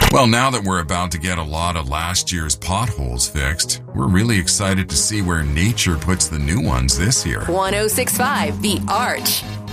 Well, now that we're about to get a lot of last year's potholes fixed, we're really excited to see where nature puts the new ones this year. 106.5 The Arch.